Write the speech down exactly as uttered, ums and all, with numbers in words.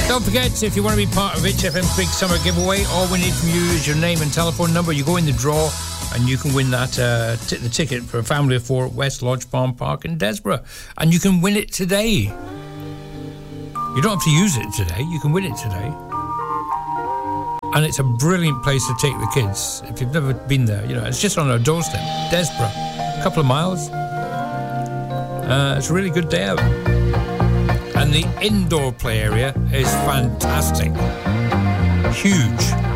Don't forget, if you want to be part of H F M's big summer giveaway, all we need from you is your name and telephone number. You go in the draw and you can win that uh, t- the ticket for a family of four at West Lodge Farm Park in Desborough. And you can win it today. You don't have to use it today. You can win it today. And it's a brilliant place to take the kids. If you've never been there, you know, it's just on our doorstep. Desborough. A couple of miles. Uh, it's a really good day out. And the indoor play area is fantastic. Huge.